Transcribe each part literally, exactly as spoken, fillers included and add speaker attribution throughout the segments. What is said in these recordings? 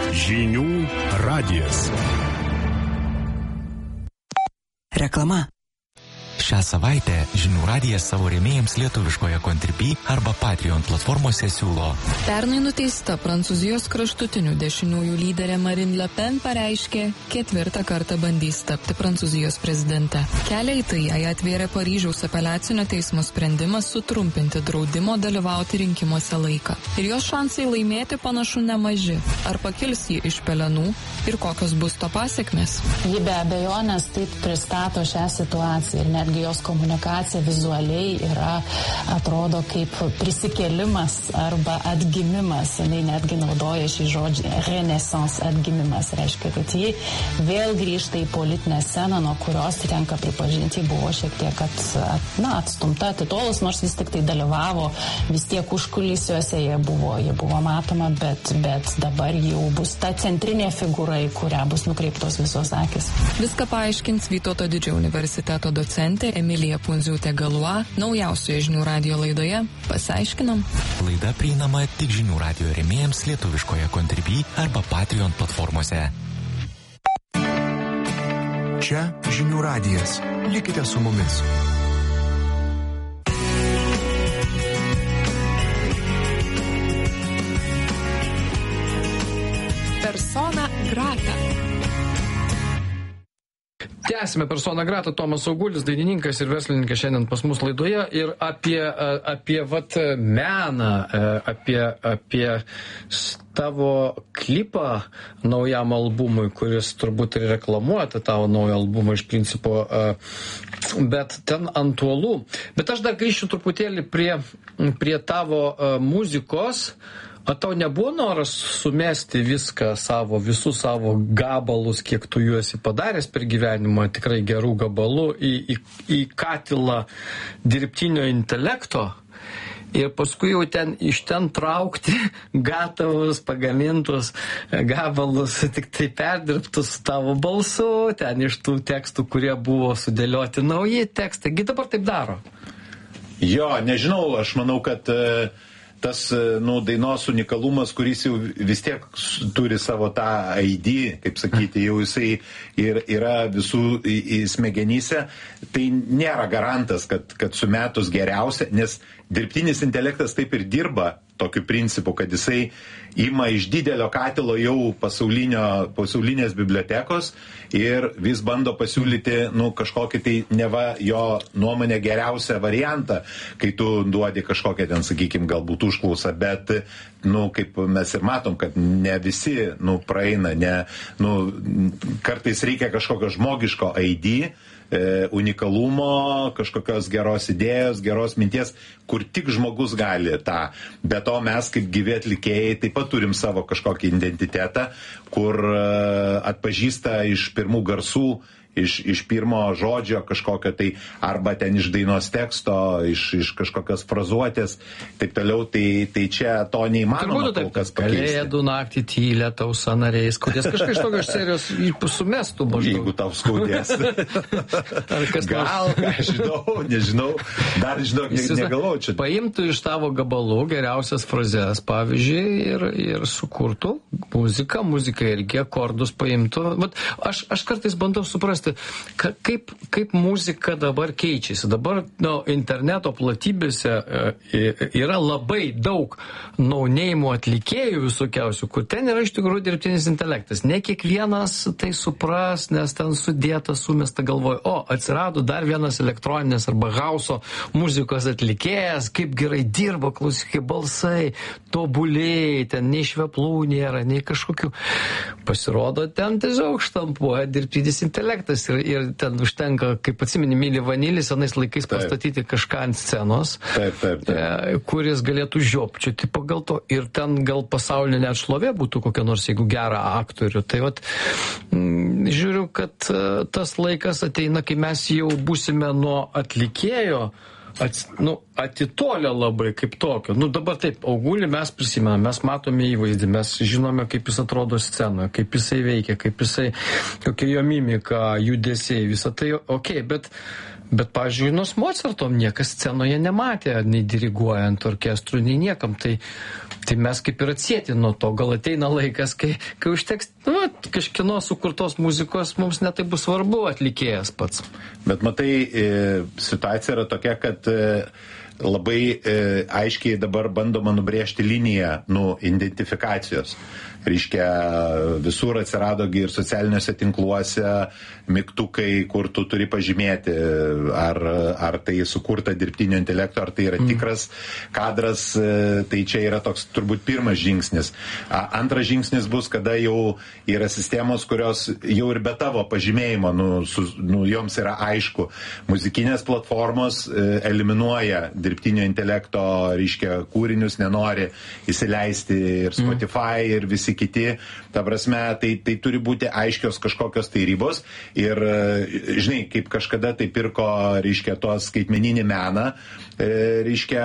Speaker 1: Žinių radijas.
Speaker 2: Reklama.
Speaker 3: Šią savaitę Žinių radijas savo rėmėjams lietuviškoje Contribui arba Patreon platformose siūlo.
Speaker 4: Pernai nuteista Prancūzijos kraštutinių dešiniųjų lyderė Marine Le Pen pareiškė, ketvirtą kartą bandys tapti Prancūzijos prezidente. Kelią į tai jai atvėrė Paryžiaus apeliacinio teismo sprendimas sutrumpinti draudimo dalyvauti rinkimuose laiką. Ir jos šansai laimėti panašu nemaži. Ar pakils ji iš pelenų ir kokios bus to pasiekmes?
Speaker 5: Ji be abejonės taip pristato šią situaciją ir netgi jos komunikacija vizualiai yra, atrodo, kaip prisikėlimas arba atgimimas. Jis netgi naudoja šį žodį renaissance, atgimimas. Reiškia, kad ji vėl grįžta į politinę sceną, nuo kurios tenka pripažinti, buvo šiek tiek at, at, na, atstumta, atitolus, nors vis tik tai dalyvavo, vis tiek užkulisiuose jie buvo, jie buvo matoma, bet, bet dabar jau bus ta centrinė figūra, į kurią bus nukreiptos visos akis.
Speaker 4: Viską paaiškins Vytauto Didžiojo universiteto docentė Emilija Pundziūtė-Galua naujausioje Žinių radijo laidoje. Pasiaiškinam.
Speaker 3: Laida prieinama tik Žinių radijo rėmėjams lietuviškoje Contribui arba Patreon platformose.
Speaker 1: Čia Žinių radijas. Likite su mumis.
Speaker 4: Persona grata.
Speaker 6: Tęsime Persona grata. Tomas Augulis, dainininkas ir verslininkas šiandien pas mus laidoje ir apie, apie vat, meną, apie, apie tavo klipą naujam albumui, kuris turbūt ir reklamuoja tavo naują albumą iš principo, bet ten ant uolų. Bet aš dar grįšiu truputėlį prie, prie tavo muzikos. O tau nebuvo noras sumesti viską savo, visus savo gabalus, kiek tu juos padaręs per gyvenimą, tikrai gerų gabalų, į, į, į katilą dirbtinio intelekto ir paskui jau ten iš ten traukti gatavus, pagamintus gabalus, tik tai perdirbtus tavo balsu, ten iš tų tekstų, kurie buvo sudėlioti nauji tekstai. Gi dabar taip daro?
Speaker 7: Jo, nežinau, aš manau, kad tas, nu, dainos unikalumas, kuris jau vis tiek turi savo tą I D, kaip sakyti, jau jisai ir yra visų į, į smegenyse, tai nėra garantas, kad, kad sumetus geriausia, nes dirbtinis intelektas taip ir dirba tokiu principu, kad jisai ima iš didelio katilo jau pasaulinės bibliotekos ir vis bando pasiūlyti, nu, kažkokį tai neva jo nuomonę geriausią variantą, kai tu duodi kažkokią ten, sakykime, galbūt užklausą, bet, nu, kaip mes ir matom, kad ne visi, nu, praeina, ne, nu, kartais reikia kažkokio žmogiško I D, unikalumo, kažkokios geros idėjos, geros minties, kur tik žmogus gali tą. Be to mes kaip gyvi atlikėjai taip pat turim savo kažkokį identitetą, kur atpažįsta iš pirmų garsų, iš, iš pirmo žodžio kažkokio tai, arba ten iš dainos teksto, iš, iš kažkokios frazuotės, taip toliau, tai, tai čia to neįmanoma kol kas pakeisti.
Speaker 6: Kalėdų naktį tylę tau sanariais, kodės kažkai iš tokios serijos sumestų maždaug.
Speaker 7: Jeigu tau skaudės. Gal, žinau, nežinau, dar žinau, ne, negalvau čia.
Speaker 6: Paimtų iš tavo gabalų geriausias frazes, pavyzdžiui, ir, ir sukurtų muziką, muziką irgi akordus paimtų. Vat aš, aš kartais bandau suprasti, Ka, kaip, kaip muzika dabar keičiasi. Dabar, nu, interneto platybėse e, yra labai daug no-name'ų atlikėjų visokiausių, kur ten yra iš tikrųjų dirbtinis intelektas. Ne kiekvienas tai supras, nes ten sudėta, sumesta galvoj, o, atsirado dar vienas elektroninės arba hauso muzikos atlikėjas, kaip gerai dirba, klausykai, balsai, tobuliai, ten nei šveplų nėra, nei kažkokių. Pasirodo, ten tiesiog štampuoja dirbtinis intelektas. Ir, ir ten užtenka, kaip atsimeni, Milį Vanilį senais laikais taip. Pastatyti kažką ant scenos,
Speaker 7: taip, taip, taip.
Speaker 6: E, kuris galėtų žiopčioti pagal to. Ir ten gal pasaulinė net šlovė būtų kokia nors, jeigu gerą aktorių. Tai vat, m, žiūriu, kad uh, tas laikas ateina, kai mes jau būsime nuo atlikėjo Ats, nu, atitolę labai kaip tokio. Nu, dabar taip, Augulį mes prisimename, mes matome įvaizdį, mes žinome, kaip jis atrodo scenoje, kaip jisai veikia, kaip jisai, kokia jo mimika, judesiai, visą tai, okei, okay, bet Bet, pavyzdžiui, nors Mozartom niekas scenoje nematė, nei diriguojant orkestrų, nei niekam. Tai, tai mes kaip ir atsieti nuo to. Gal ateina laikas, kai, kai užteks nu, kažkieno sukurtos muzikos, mums netai bus svarbu atlikėjas pats.
Speaker 7: Bet matai, situacija yra tokia, kad labai aiškiai dabar bandoma nubrėžti liniją nu, identifikacijos. Reiškia, visur atsiradogi ir socialiniuose tinkluose mygtukai, kur tu turi pažymėti, ar, ar tai sukurta dirbtinio intelekto, ar tai yra tikras kadras, tai čia yra toks turbūt pirmas žingsnis. Antras žingsnis bus, kada jau yra sistemos, kurios jau ir be tavo pažymėjimo, nu, su, nu, joms yra aišku. Muzikinės platformos eliminuoja dirbtinio intelekto, reiškia, kūrinius, nenori įsileisti ir Spotify, ir visi kiti, ta prasme, tai, tai turi būti aiškios kažkokios tai ribos ir, žinai, kaip kažkada tai pirko, reiškia, tos skaitmeninį meną, reiškia,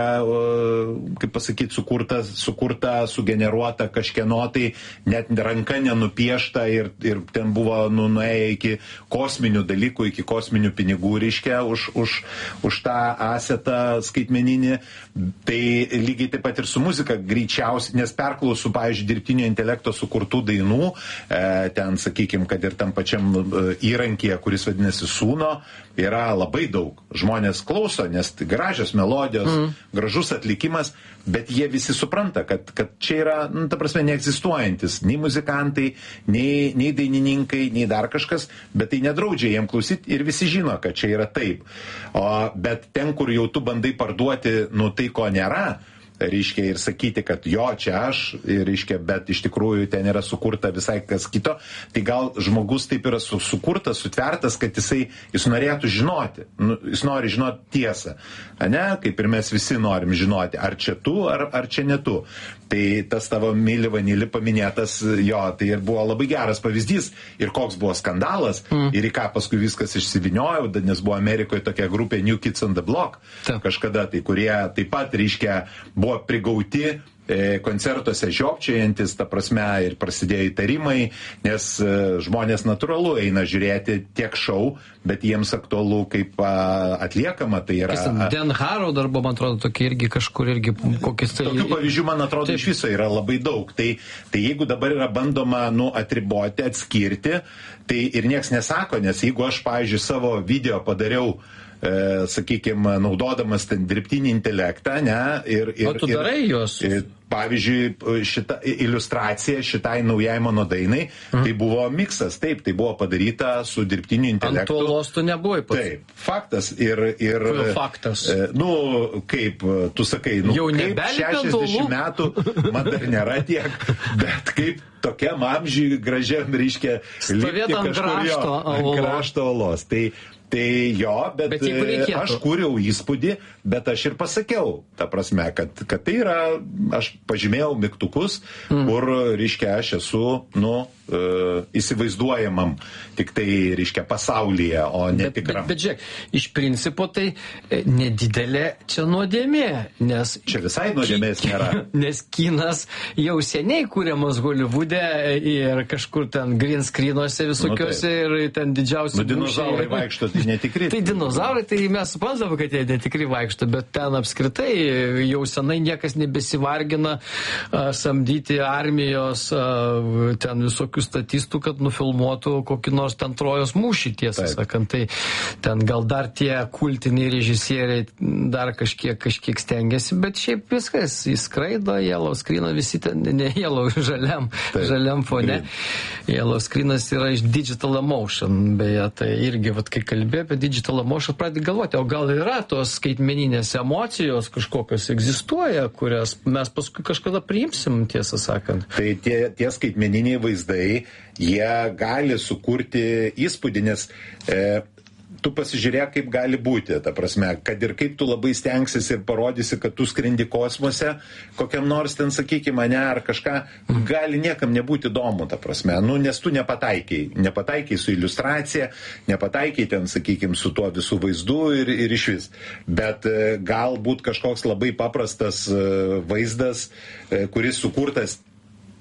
Speaker 7: kaip pasakyti, sukurta, sukurta, sugeneruota kažkieno, tai net ranka nenupiešta ir, ir ten buvo nu, nuėję iki kosminių dalykų, iki kosminių pinigų, reiškia, už, už, už tą asetą skaitmeninį. Tai lygiai taip pat ir su muzika greičiausiai, nes perklausų, pavyzdžiui, dirbtinio intelekto sukurtų dainų, e, ten, sakykime, kad ir tam pačiam įrankyje, kuris vadinasi Suno, yra labai daug. Žmonės klauso, nes gražios melodijos, mm. gražus atlikimas, bet jie visi supranta, kad, kad čia yra, nu, ta prasme, neegzistuojantis nei muzikantai, nei, nei dainininkai, nei dar kažkas, bet tai nedraudžia jiem klausyti ir visi žino, kad čia yra taip. O, bet ten, kur jau tu bandai parduoti, nu, tai ko nėra, reiškia, ir sakyti, kad jo, čia aš, ir, reiškia, bet iš tikrųjų ten yra sukurta visai kas kito, tai gal žmogus taip yra su, sukurtas, sutvertas, kad jisai, jis norėtų žinoti, nu, jis nori žinoti tiesą, ane, kaip ir mes visi norim žinoti, ar čia tu, ar, ar čia ne tu. Tai tas tavo Mili Vanili paminėtas, jo, tai ir buvo labai geras pavyzdys, ir koks buvo skandalas, mm. ir į ką paskui viskas išsiviniojo, nes buvo Amerikoje tokia grupė New Kids on the Block, Ta. kažkada, tai kurie taip pat, reiškia, buvo prigauti e, koncertuose žiopčiajantis, ta prasme, ir prasidėjo įtarimai, nes e, žmonės natūralu eina žiūrėti tiek šou, bet jiems aktualu kaip a, atliekama, tai yra...
Speaker 6: A, Dan Harrow dar buvo, man atrodo, tokie irgi kažkur irgi kokis tai...
Speaker 7: Tokių pavyzdžių, man atrodo, taip. Iš viso yra labai daug. Tai, tai jeigu dabar yra bandoma, nu, atriboti, atskirti, tai ir nieks nesako, nes jeigu aš, pavyzdžiui, savo video padariau, e, sakykime, naudodamas ten dirbtinį intelektą, ne, ir... ir
Speaker 6: o tu darai
Speaker 7: ir,
Speaker 6: juos?
Speaker 7: Ir, pavyzdžiui, šita iliustracija šitai naujai mano dainai, mm. tai buvo miksas, taip, tai buvo padaryta su dirbtiniu intelektu.
Speaker 6: Ant uolos tu nebuvai pats.
Speaker 7: Taip, faktas. Ir, ir,
Speaker 6: faktas.
Speaker 7: E, nu, kaip tu sakai, nu,
Speaker 6: jau
Speaker 7: kaip šešiasdešimt metų, man dar nėra tiek, bet kaip tokiam amžiui gražiam, reiškia,
Speaker 6: stovėt ant krašto,
Speaker 7: ant krašto olos. Tai Tai jo, bet, bet aš kūriau įspūdį, bet aš ir pasakiau, ta prasme, kad, kad tai yra, aš pažymėjau mygtukus, mm. kur, reiškia, aš esu, nu, e, įsivaizduojamam tik tai, reiškia, pasaulyje, o ne
Speaker 6: bet,
Speaker 7: tikram.
Speaker 6: Bet, bet žiūrėk, iš principo tai nedidelė čia nuodėmė, nes...
Speaker 7: Čia visai nuodėmės nėra.
Speaker 6: Nes kinas jau seniai kūriamas Holivude ir kažkur ten green screenuose visokiuose nu, ir ten didžiausi...
Speaker 7: Nu, dinozaurai vaikšto, tai netikri.
Speaker 6: Tai dinozaurai, tai mes suprantame, kad jie netikri vaikšto, bet ten apskritai jau senai niekas nebesivargina a, samdyti armijos a, ten visokių statistų, kad nufilmuotų kokį nors ten Trojos mūšį, tiesą Taip. sakant. Tai ten gal dar tie kultiniai režisieriai dar kažkiek, kažkiek stengiasi, bet šiaip viskas, jis skraido, yellow screen, visi ten, ne yellow, žaliam, Taip. žaliam fone. Yellow screenas yra iš Digital Emotion, beje, tai irgi, vat, kai kalbė apie Digital Emotion, pradedi galvoti, o gal yra tos skaitmeninės emocijos kažkokios egzistuoja, kurias mes paskui kažkada priimsim, tiesą sakant.
Speaker 7: Tai tie, tie skaitmeniniai vaizdai, jie gali sukurti įspūdį, nes e, tu pasižiūrėk, kaip gali būti, ta prasme, kad ir kaip tu labai stengsis ir parodysi, kad tu skrendi kosmose, kokiam nors ten, sakykime, ne, ar kažką, gali niekam nebūti įdomu, ta prasme, nu, nes tu nepataikiai, nepataikiai su iliustracija, nepataikiai ten, sakykime, su tuo visų vaizdu ir, ir iš vis. Bet e, galbūt kažkoks labai paprastas e, vaizdas, e, kuris sukurtas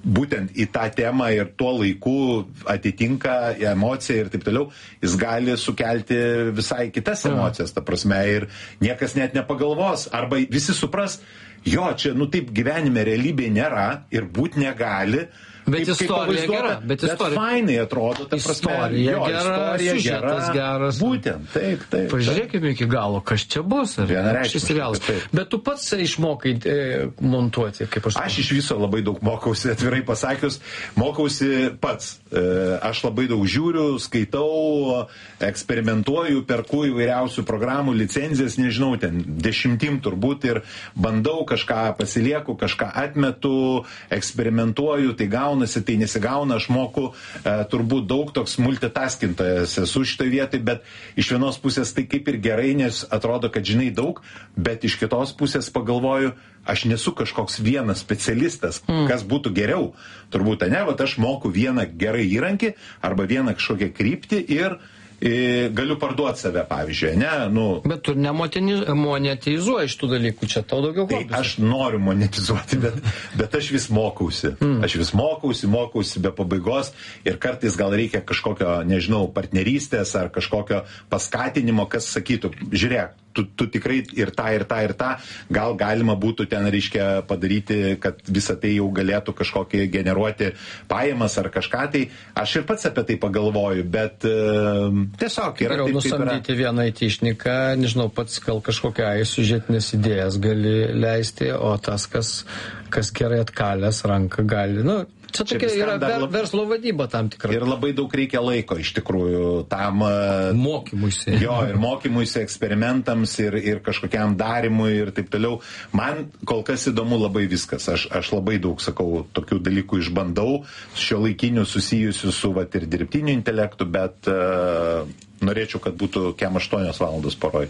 Speaker 7: būtent į tą temą ir tuo laiku atitinka emociją ir taip toliau, jis gali sukelti visai kitas emocijas, ta prasme, ir niekas net nepagalvos, arba visi supras, jo, čia, nu taip gyvenime realybėje nėra ir būt negali.
Speaker 6: Bet
Speaker 7: kaip,
Speaker 6: istorija
Speaker 7: kaip
Speaker 6: gera. Bet,
Speaker 7: bet
Speaker 6: istorija...
Speaker 7: fainai atrodo, ta prasme.
Speaker 6: Istorija
Speaker 7: jo,
Speaker 6: gera,
Speaker 7: istorija
Speaker 6: siužetas
Speaker 7: gera,
Speaker 6: geras.
Speaker 7: Būtent, taip, taip.
Speaker 6: Pažiūrėkime iki galo, kas čia bus.
Speaker 7: Vienareikšmiškai.
Speaker 6: Bet tu pats išmokai e, montuoti, kaip aš.
Speaker 7: Aš iš viso labai daug mokausi, atvirai pasakius, mokausi pats. E, aš labai daug žiūriu, skaitau, eksperimentuoju, perku įvairiausių programų, licenzijas, nežinau, ten dešimtim turbūt ir bandau kažką pasilieku, kažką atmetu, eksperimentuoju, tai gaunasi, tai nesigauna, aš moku e, turbūt daug toks multitaskintas esu šitoj vietoj, bet iš vienos pusės tai kaip ir gerai, nes atrodo, kad žinai daug, bet iš kitos pusės pagalvoju, aš nesu kažkoks vienas specialistas, mm. kas būtų geriau. Turbūt, ne, vat aš moku vieną gerą įrankį arba vieną kažkokią kryptį ir e, galiu parduoti save, pavyzdžiui, ne, nu.
Speaker 6: Bet tu nemonetizuoji šitų dalykų, čia tau daugiau
Speaker 7: tai
Speaker 6: hobis.
Speaker 7: Aš noriu monetizuoti, bet, bet aš vis mokausi. Mm. Aš vis mokausi, mokausi be pabaigos ir kartais gal reikia kažkokio, nežinau, partnerystės ar kažkokio paskatinimo, kas sakytų, žiūrėk, tu, tu tikrai ir tą, ir tą, ir tą, gal galima būtų ten, reiškia, padaryti, kad visą tai jau galėtų kažkokį generuoti pajamas ar kažką, tai aš ir pats apie tai pagalvoju, bet uh, tiesiog yra
Speaker 6: geriau
Speaker 7: taip,
Speaker 6: nusamdyti vieną aitišniką, nežinau, pats gal kažkokią siužetinės idėjas gali leisti, o tas, kas, kas gerai atkalęs ranką gali, nu, čia tokia yra ver,
Speaker 7: lab...
Speaker 6: verslo vadyba tam tikra.
Speaker 7: Ir labai daug reikia laiko, iš tikrųjų, tam
Speaker 6: mokymuisi.
Speaker 7: Jo, ir mokymuisi, eksperimentams, ir, ir kažkokiam darimui, ir taip toliau. Man kol kas įdomu labai viskas. Aš, aš labai daug, sakau, tokių dalykų išbandau, šiuolaikinių susijusių su vat, ir dirbtiniu intelektu, bet uh, norėčiau, kad būtų kem aštuonios valandos paroj.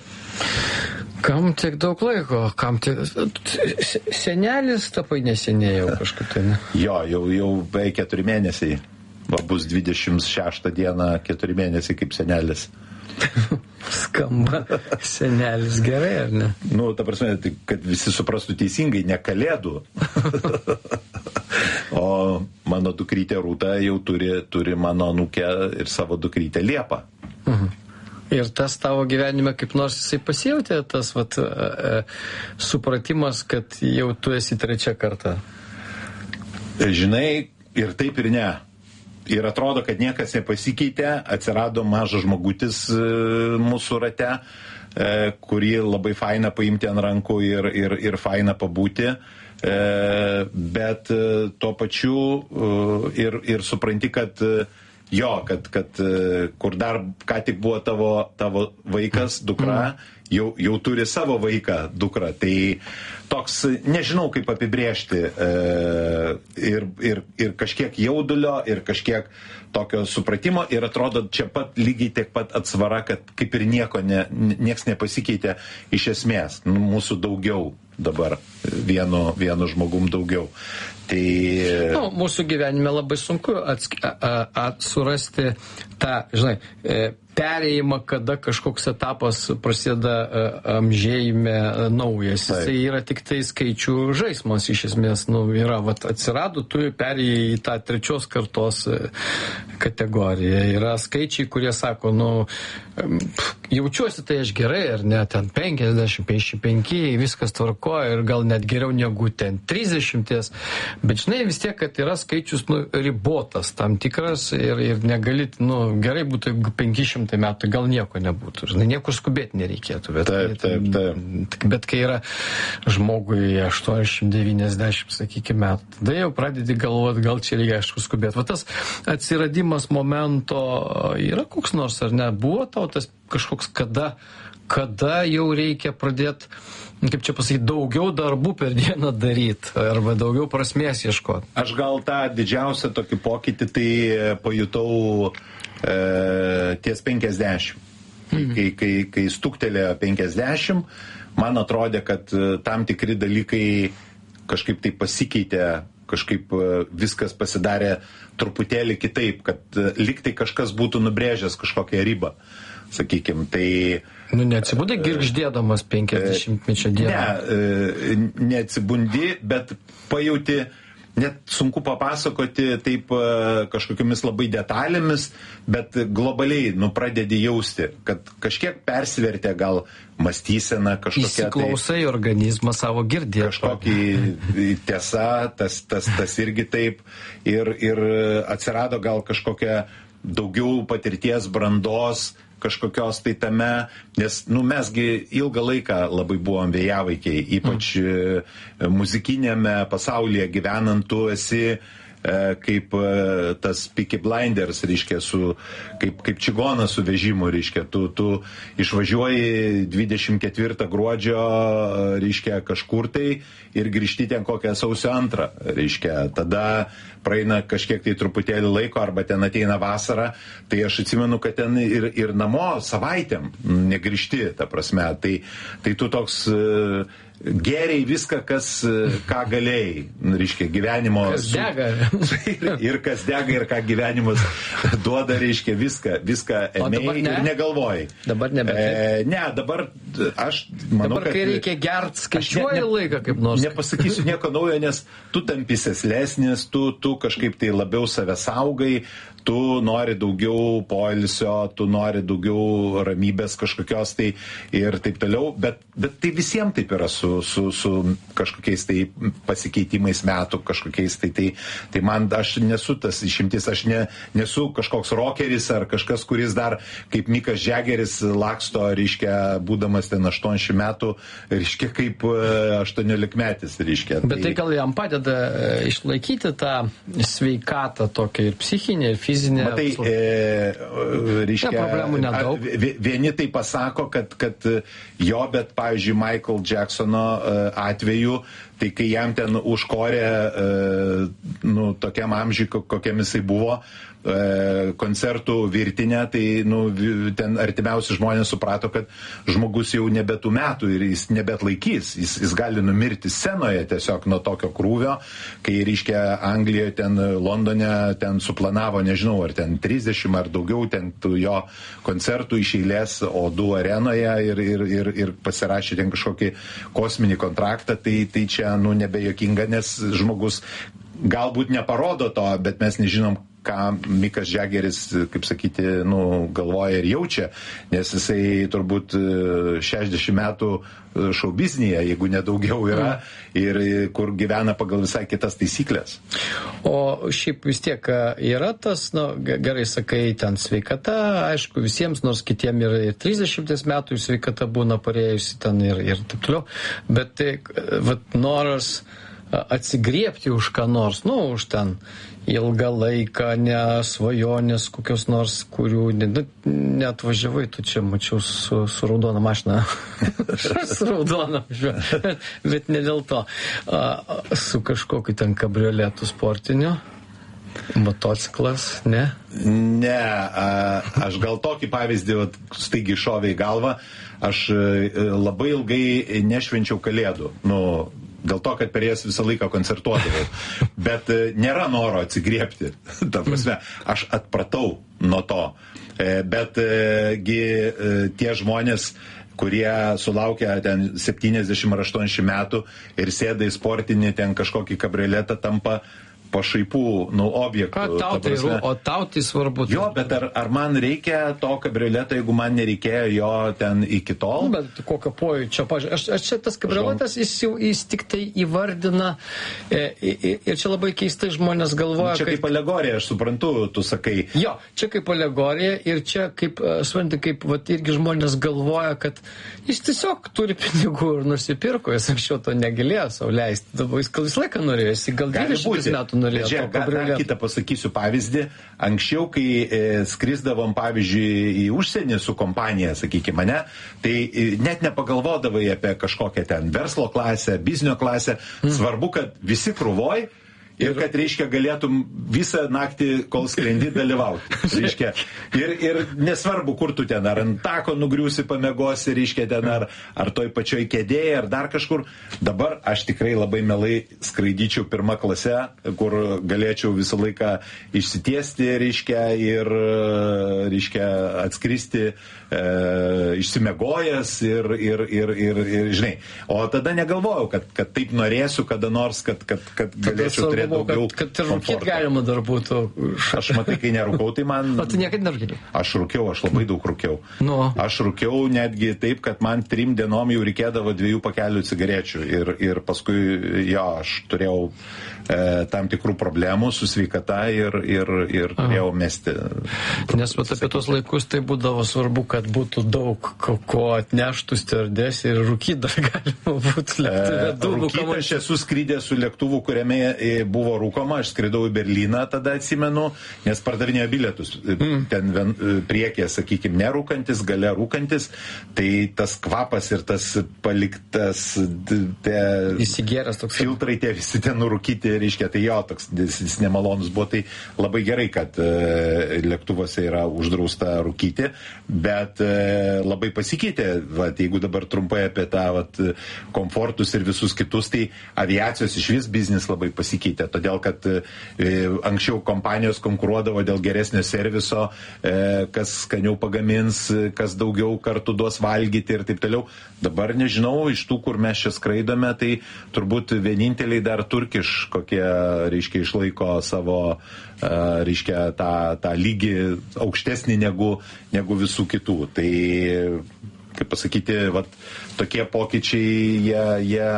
Speaker 6: Kam tiek daug laiko? Kam tiek... Senelis tapai neseniai kažkaip tai, ne?
Speaker 7: Jo, jau, jau beveik keturi mėnesiai. Va, bus dvidešimt šeštą dieną keturi mėnesiai kaip senelis.
Speaker 6: Skamba senelis gerai, ar ne?
Speaker 7: Nu, ta prasme, tai, kad visi suprastų teisingai, ne kalėdų. O mano dukrytė Rūta jau turi, turi mano anūkę ir savo dukrytę Liepą.
Speaker 6: Mhm. Ir tas tavo gyvenime kaip nors jisai pasijautė, tas vat, e, supratimas, kad jau tu esi trečia karta?
Speaker 7: Žinai, ir taip ir ne. Ir atrodo, kad niekas nepasikeitė, atsirado mažas žmogutis e, mūsų rate, e, kurį labai faina paimti ant rankų ir, ir, ir faina pabūti. E, bet e, tuo pačiu e, ir, ir supranti, kad e, jo, kad, kad kur dar ką tik buvo tavo, tavo vaikas, dukra, jau, jau turi savo vaiką, dukrą. Tai toks, nežinau kaip apibrėžti, e, ir, ir, ir kažkiek jaudulio, ir kažkiek tokio supratimo, ir atrodo čia pat lygiai tiek pat atsvara, kad kaip ir nieko, ne, nieks nepasikeitė iš esmės. Nu, mūsų daugiau dabar, vienu, vienu žmogum daugiau. Tai...
Speaker 6: Nu, mūsų gyvenime labai sunku atsk... a, a, a, surasti tą, žinai, perėjimą, kada kažkoks etapas prasideda amžėjime naujas. Tai yra tik tai skaičių žaismas iš esmės. Nu, yra, vat, atsirado, tu perėjai į tą trečios kartos kategoriją. Yra skaičiai, kurie sako, nu, jaučiuosi tai aš gerai, ar ne, ten penkiasdešimt, penkiasdešimt penki, viskas tvarkoja ir gal net geriau negu ten trisdešimt. Bet žinai, vis tiek, kad yra skaičius nu, ribotas tam tikras ir, ir negali, nu, gerai būtų, jeigu penki šimtai metų, gal nieko nebūtų. Žinai, niekur skubėti nereikėtų. Bet,
Speaker 7: taip, taip, taip.
Speaker 6: Bet kai yra žmogui aštuoniasdešimt devyniasdešimt, sakykime, metų, tada jau pradedi galvoti, gal čia reikia aišku skubėti. Va tas atsiradimas momento yra koks nors, ar ne? Buvo tau tas kažkoks, kada, kada jau reikia pradėti, kaip čia pasakyti, daugiau darbų per dieną daryti, arba daugiau prasmės ieškoti?
Speaker 7: Aš gal tą didžiausią tokį pokytį tai pajutau e, ties penkiasdešimt. Mhm. Kai, kai, kai stuktelėjo penkiasdešimt, man atrodė, kad tam tikri dalykai kažkaip tai pasikeitė, kažkaip viskas pasidarė truputėlį kitaip, kad liktai kažkas būtų nubrėžęs kažkokią ribą, sakykime. Tai,
Speaker 6: nu, neatsibūdai girgždėdamas penkiasdešimtmečio dieną?
Speaker 7: Ne, neatsibundi, bet pajauti, net sunku papasakoti taip kažkokiamis labai detalėmis, bet globaliai, nu, pradedi jausti, kad kažkiek persivertė gal mąstysena kažkokia.
Speaker 6: Įsiklausai tai, organizmą savo girdė.
Speaker 7: Kažkokį tiesa, tas, tas, tas irgi taip. Ir, ir atsirado gal kažkokia daugiau patirties, brandos, kažkokios tai tame, nes, nu, mesgi ilgą laiką labai buvom vėjavaikiai, ypač mm. muzikinėme pasaulyje gyvenant, tu esi kaip tas Peaky Blinders, reiškia, su, kaip, kaip čigonas su vežimu, reiškia, tu, tu išvažiuoji dvidešimt ketvirtą gruodžio, reiškia, kažkur tai ir grįžti ten kokią sausio antrą, reiškia, tada praeina kažkiek tai truputėlį laiko arba ten ateina vasara, tai aš atsimenu, kad ten ir, ir namo savaitėm negrįžti, ta prasme, tai, tai tu toks geriai viską, kas, ką galėjai, reiškia, gyvenimo...
Speaker 6: Kas dega.
Speaker 7: ir, ir kas dega, ir ką gyvenimas duoda, reiškia, viską, viską ėmėjai ne? ir negalvojai.
Speaker 6: Dabar nebe.
Speaker 7: E, ne, dabar aš manau,
Speaker 6: dabar, kai
Speaker 7: kad...
Speaker 6: reikia gert, skaičiuoji ne, ne, laiką kaip nors.
Speaker 7: Nepasakysiu nieko naujo, nes tu tampi seslesnis, tu, tu kažkaip tai labiau save saugai, tu nori daugiau poilsio, tu nori daugiau ramybės kažkokios tai ir taip toliau, bet, bet tai visiems taip yra su, su, su kažkokiais tai pasikeitimais metų, kažkokiais tai, tai, tai man, aš nesu tas išimtis, aš ne, nesu kažkoks rockeris ar kažkas, kuris dar kaip Mikas Džageris laksto, reiškia, būdamas ten aštuoniasdešimt metų, reiškia, kaip aštuoniolikmetis, reiškia.
Speaker 6: Bet tai, tai gal jam padeda išlaikyti tą sveikatą tokią ir psichinę, ir fizinę.
Speaker 7: Matai, e, reiškia,
Speaker 6: ne, problemų nedaug.
Speaker 7: Vieni tai pasako, kad, kad jo, bet, pavyzdžiui, Michael Jacksono atveju, tai kai jam ten užkorė, nu, tokiam amžiui, kokiam jisai buvo, koncertų virtinę, tai, nu, ten artimiausi žmonės suprato, kad žmogus jau nebe tų metų ir jis nebetlaikys, jis, jis gali numirti scenoje tiesiog nuo tokio krūvio, kai, reiškia, Anglijoje, ten Londone, ten suplanavo, nežinau, ar ten trisdešimt ar daugiau ten jo koncertų iš eilės O du arenoje ir, ir, ir, ir pasirašė ten kažkokį kosminį kontraktą, tai, tai čia, nu, nebejokinga, nes žmogus galbūt neparodo to, bet mes nežinom, ką Mikas Džageris, kaip sakyti, nu, galvoja ir jaučia, nes jisai turbūt šešiasdešimt metų šaubiznėje, jeigu nedaugiau yra, ir kur gyvena pagal visai kitas taisyklės.
Speaker 6: O šiaip vis tiek yra tas, nu, gerai sakai, ten sveikata, aišku, visiems, nors kitiem ir trisdešimties metų sveikata būna parėjusi ten ir, ir taip toliau, bet tai, vat, noras atsigriepti už ką nors, nu, už ten ilgą laiką, ne svajonės kokios nors, kurių neatvažiavai, tu čia mačiau su, su raudona mašina, su raudona, bet ne dėl to, su kažkokiu ten kabrioletu sportiniu, motociklas, ne?
Speaker 7: Ne, aš gal tokį pavyzdį staigiai šovė į galvą, aš labai ilgai nešvenčiau Kalėdų, nu, dėl to, kad per jas visą laiką koncertuodavau. Bet nėra noro atsigriepti. Ta prasme, aš atpratau nuo to. Bet gi tie žmonės, kurie sulaukia ten septyniasdešimt ar aštuoniasdešimt metų ir sėda į sportinį ten kažkokį kabrioletą, tampa pašaipų, nu, objektų.
Speaker 6: Tau tai, o tau tai svarbu.
Speaker 7: Jo, bet ar, ar man reikia to kabrioleto, jeigu man nereikėjo jo ten iki tol?
Speaker 6: Nu, bet kokio pojūčio, pažiūrėjau, aš, aš čia tas kabrioletas, jis, jis tik tai įvardina e, ir čia labai keistai žmonės galvoja.
Speaker 7: Čia kaip, kaip alegorija, aš suprantu, tu sakai.
Speaker 6: Jo, čia kaip alegorija ir čia kaip, supranti, kaip vat, irgi žmonės galvoja, kad jis tiesiog turi pinigų ir nusipirko, jis anksčiau to negalėjo sau leisti. Dabar jis gal visą laiką norėjo, jis gal dvidešimt metų.
Speaker 7: Žiūrėk, dar kitą pasakysiu pavyzdį. Anksčiau, kai e, skrisdavom, pavyzdžiui, į užsienį su kompanija, sakykime, ne, tai e, net nepagalvodavai apie kažkokią ten verslo klasę, biznio klasę. Mm. Svarbu, kad visi krūvoj ir kad, reiškia, galėtum visą naktį, kol skrendi, dalyvauti. Reiškia, ir, ir nesvarbu, kur tu ten, ar ant tako nugriūsi, pamiegosi, reiškia, ten, ar, ar toj pačioj kėdėje, ar dar kažkur. Dabar aš tikrai labai mielai skraidyčiau pirmą klasę, kur galėčiau visą laiką išsitiesti, reiškia, ir, reiškia, atskristi e, išsimegojęs ir, ir, ir, ir, ir, žinai. O tada negalvojau, kad, kad taip norėsiu kada nors, kad, kad, kad galėčiau turėti
Speaker 6: pagalvojau,
Speaker 7: daugiau
Speaker 6: kad, kad ir rūkyt
Speaker 7: komforto.
Speaker 6: galima dar būtų.
Speaker 7: Aš matai, kai nerūkau, tai man...
Speaker 6: O tu niekada nerūkėjai?
Speaker 7: Aš rūkiau, aš labai daug rūkiau.
Speaker 6: Nu.
Speaker 7: Aš rūkiau netgi taip, kad man trim dienom jau reikėdavo dviejų pakelių cigarečių. Ir, ir paskui, jo, aš turėjau e, tam tikrų problemų su sveikata ir, ir, ir turėjau mesti.
Speaker 6: Nes vat apie tos laikus tai būdavo svarbu, kad būtų daug ko, ko atneštų stiuardesė ir rūkyt dar galima būtų lėktuve.
Speaker 7: Rūkyt aš esu skrydęs su lėktuvu, kuriame buvo rūkoma, aš skridau į Berliną, tada atsimenu, nes pardavinėjo bilietus. Mm. Ten vien, priekė, sakykime, nerūkantis, gale rūkantis, tai tas kvapas ir tas paliktas te,
Speaker 6: įsigėręs toks
Speaker 7: filtrai, tie visi ten nurūkyti, reiškia, tai jo, toks jis nemalonus buvo, tai labai gerai, kad e, lėktuvuose yra uždrausta rūkyti, bet e, labai pasikeitė, vat, jeigu dabar trumpai apie tą vat, komfortus ir visus kitus, tai aviacijos iš vis biznis labai pasikeitė, todėl kad e, anksčiau kompanijos konkuruodavo dėl geresnio serviso, e, kas skaniau pagamins, kas daugiau kartų duos valgyti ir taip toliau. Dabar nežinau, iš tų, kur mes čia skraidome, tai turbūt vieninteliai dar turkiš, kokie, reiškia, išlaiko savo, e, reiškia, tą, tą lygį aukštesnį negu, negu visų kitų. Tai kaip pasakyti, vat, tokie pokyčiai, jie, jie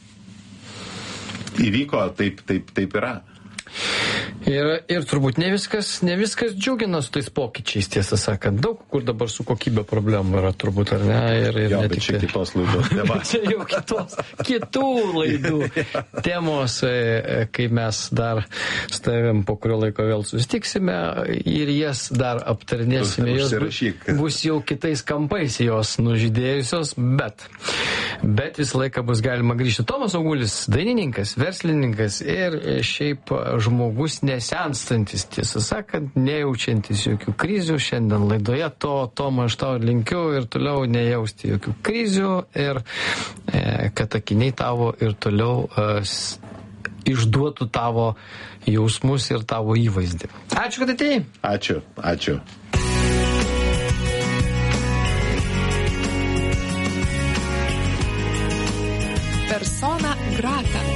Speaker 7: įvyko, taip, taip, taip yra.
Speaker 6: Ir, ir turbūt ne viskas, ne viskas džiugina su tais pokyčiais, tiesą sakant. Daug kur dabar su kokybė problemų yra turbūt, ar ne? Ir, ir
Speaker 7: jo,
Speaker 6: ne
Speaker 7: bet
Speaker 6: tik
Speaker 7: čia kitos laidos tema.
Speaker 6: Čia jau kitos, kitų laidų temos, kai mes dar su tavim po kurio laiko vėl susitiksime ir jas dar aptarinėsime. Jos bus jau kitais kampais jos nužydėjusios, bet, bet visą laiką bus galima grįžti. Tomas Augulis, dainininkas, verslininkas ir šiaip žmogus nesenstantis, tiesą sakant, nejaučiantis jokių krizių. Šiandien laidoje to, Toma, aš tau linkiu ir toliau nejausti jokių krizių ir e, kad akiniai tavo ir toliau e, išduotų tavo jausmus ir tavo įvaizdį. Ačiū, kad atėjai.
Speaker 7: Ačiū, ačiū.
Speaker 8: Persona grata.